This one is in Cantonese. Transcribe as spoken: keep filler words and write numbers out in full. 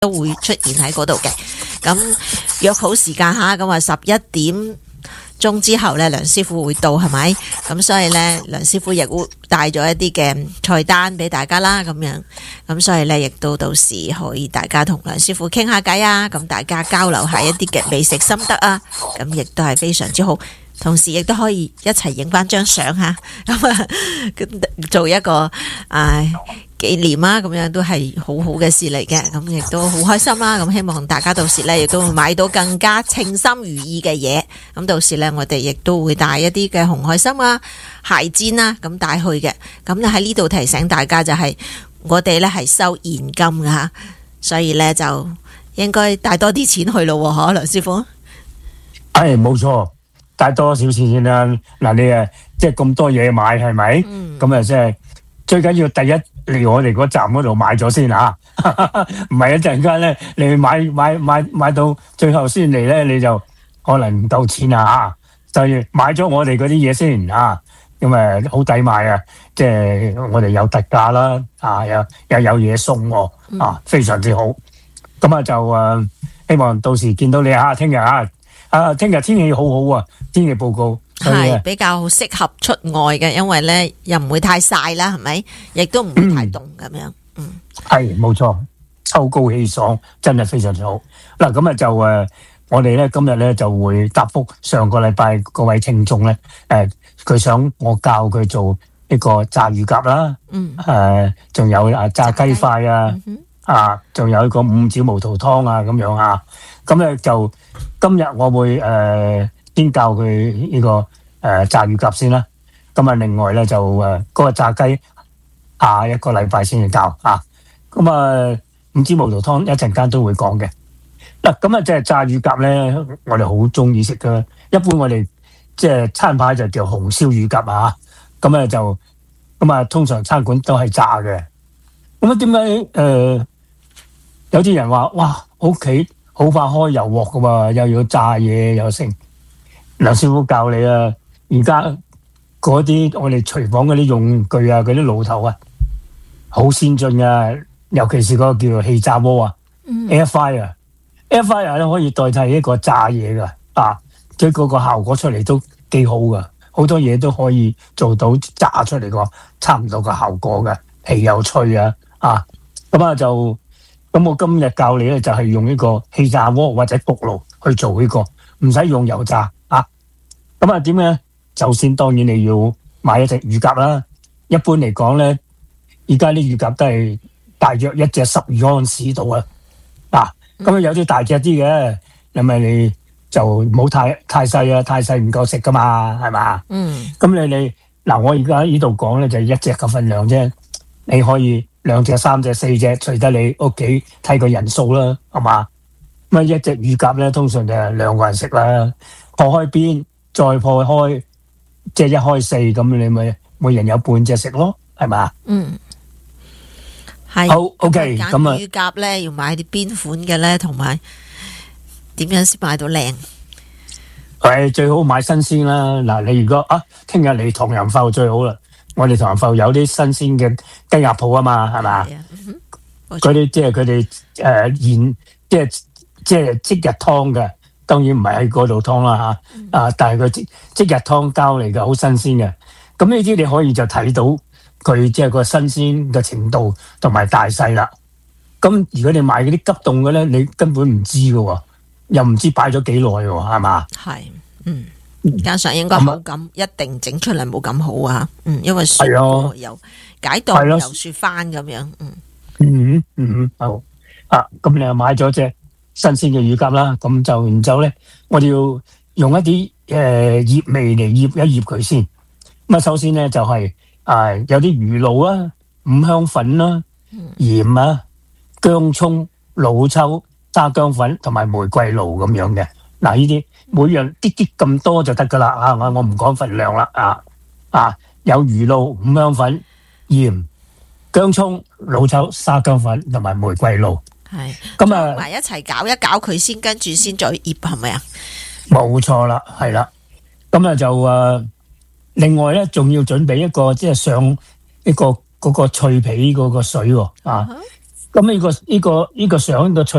都會出現喺嗰度嘅。咁約好時間吓，咁啊十一點鐘之後咧，梁師傅會到係咪？咁所以咧，梁師傅亦會帶咗一啲嘅菜單俾大家啦，咁樣。咁所以咧，亦都到時可以大家同梁師傅傾下偈啊，咁大家交流下一啲嘅美食心得啊，咁亦都係非常之好。同時亦都可以一齊影翻張相吓，咁啊做一個啊紀念啊，咁樣都係好好嘅事嚟嘅，咁亦都好開心啦。咁希望大家到時咧亦都會買到更加稱心如意嘅嘢。咁到時咧我哋亦都會帶一啲嘅紅海參啊、蟹煎啊咁帶去嘅。咁咧喺呢度提醒大家就係、是、我哋咧係收現金㗎吓，所以咧就應該帶多啲錢去咯，嗬，梁師傅。 係冇錯。帶多少錢先啦？嗱，你誒即係咁多嘢買係咪？咁啊，即係最緊要第一嚟我哋嗰站嗰度買咗先嚇，唔係一陣間咧，你買買買買到最後先嚟咧，你就可能唔夠錢啊嚇。就要買咗我哋嗰啲嘢先嚇，咁誒好抵買啊！即係我哋有特價啦，啊又又有嘢送喎，啊非常之好。咁啊就誒希望到時見到你嚇，聽日嚇。啊！聽日天氣好好啊，天氣報告係比較適合出外嘅，因為咧又唔會太曬啦，係咪？亦都唔會太凍咁樣。嗯， 係冇錯，秋高氣爽，真係非常之好。嗱，咁啊就誒，我哋咧今日咧就會答覆上個禮拜各位聽眾咧，誒，佢想我教佢做呢個炸乳鴿啦， 嗯， 誒，仲有啊炸雞塊啊，啊，仲有一個五指毛肚湯啊，咁樣啊，咁咧就。今日我會誒、呃、先教佢呢、這個誒、呃、炸乳鴿先啦。咁啊，另外咧就誒嗰、呃那個炸雞下一個禮拜先至教啊。咁啊，五指毛肚湯一陣間都會講嘅。嗱，咁啊即係炸乳鴿咧，我哋好中意食噶。一般我哋即係餐牌就叫紅燒乳鴿啊。咁啊就咁啊，通常餐館都係炸嘅。咁啊點解誒有啲人話哇屋企好快開油鑊噶嘛，又要炸嘢又剩。梁師傅教你啊，而家嗰啲我哋廚房嗰啲用具啊，嗰啲爐頭啊，好先進啊，尤其是嗰個叫做氣炸鍋啊、嗯、，air fryer，air fryer 咧可以代替一個炸嘢噶，啊，即係嗰個效果出嚟都幾好噶，好多嘢都可以做到炸出嚟個差唔多個效果嘅，皮又脆啊，啊，咁啊就。咁我今日教你咧就係用呢個氣炸鍋或者焗爐去做呢個，唔使用油炸啊。咁啊點咧？首先當然你要買一隻乳鴿啦。一般嚟講咧，而家啲乳鴿都係大約一隻十二安士度啊。嗱，咁啊有啲大隻啲嘅，因為你就唔好太太細啊，太細唔夠食噶嘛，係嘛？嗯。咁你你嗱，我而家呢度講咧就係一隻嘅份量啫，你可以。兩隻、三隻、四隻，隨得你屋企睇個人數啦，係嘛？咁啊，一隻乳鴿咧，通常就係兩個人食啦。破開邊，再破開，即係一開四，咁你咪每人有半隻食咯，係嘛？嗯， 係。 好 ，OK，咁啊， 乳鴿咧要買啲邊款嘅咧，同埋點樣先買到靚？ 係最好買新鮮啦。嗱，你如果啊，聽日嚟唐人埠最好啦。我哋唐人埠有啲新鮮嘅雞鴨鋪啊嘛，係嘛？嗰啲即係佢哋誒現即係即係即日劏嘅，當然唔係喺嗰度劏啦嚇。啊，但係佢即即日劏交嚟嘅，好新鮮嘅。咁呢啲你可以就睇到佢即係個新鮮嘅程度同埋大細啦。咁如果你買嗰啲急凍嘅咧，你根本唔知嘅喎，又唔知擺咗幾耐喎，係嘛？係，嗯。 加上應該冇咁、嗯、一定整出嚟冇咁好啊，嗯，因為雪過又解凍又雪翻咁樣，嗯嗯嗯好啊，咁你又買咗隻新鮮嘅乳鴿啦，咁就然之後咧，我哋要用一啲誒醃味嚟醃一醃佢先。咁啊，首先咧就係、是、啊有啲魚露啦、五香粉啦、鹽啊、薑葱、老抽、沙薑粉同埋玫瑰露咁樣嘅。嗱，呢啲每樣啲啲咁多就得噶啦，啊，我我唔講份量啦，啊啊，有魚露、五香粉、鹽、薑葱、老抽、沙薑粉同埋玫瑰露，係咁啊， 埋一齊攪一攪佢先，跟住先再醃，係咪啊？ 冇錯啦，係啦，咁啊就誒，另外咧仲要準備一個即係上一個嗰個脆皮嗰個水喎，啊， 咁呢個呢個呢個相嘅趣